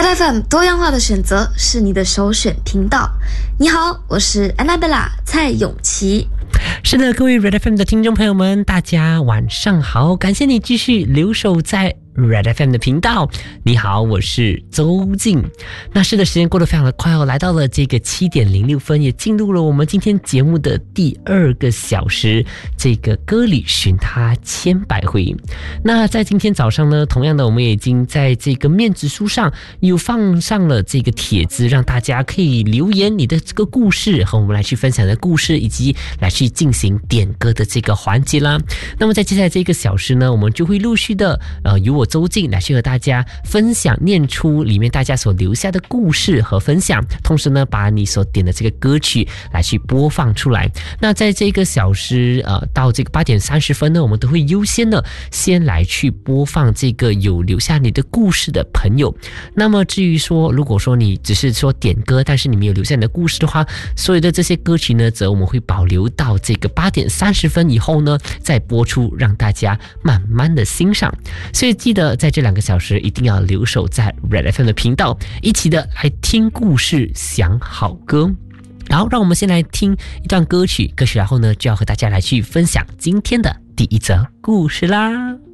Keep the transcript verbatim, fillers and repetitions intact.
Red F M 多样化的选择是你的首选频道。你好，我是 Annabella 蔡永琪。 是的，各位 Red F M 的听众朋友们，大家晚上好，感谢你继续留守在Red F M 的频道。你好，我是周静。那是的，时间过得非常的快哦，来到了这个七点零六分，也进入了我们今天节目的第二个小时，这个歌里寻他千百回。那在今天早上呢，同样的，我们也已经在这个面子书上有放上了这个帖子，让大家可以留言你的这个故事，和我们来去分享的故事，以及来去进行点歌的这个环节啦。那么在接下来这个小时呢，我们就会陆续的呃由我周静来去和大家分享，念出里面大家所留下的故事和分享，同时呢，把你所点的这个歌曲来去播放出来。那在这个小时呃到这个八点三十分呢，我们都会优先的先来去播放这个有留下你的故事的朋友。那么至于说，如果说你只是说点歌，但是你没有留下你的故事的话，所有的这些歌曲呢，则我们会保留到这个八点三十分以后呢，再播出，让大家慢慢的欣赏。所以记得在这两个小时一定要留守在 Red F M 的频道，一起的来听故事，想好歌。好，让我们先来听一段歌曲，歌曲然后呢，就要和大家来去分享今天的第一则故事啦。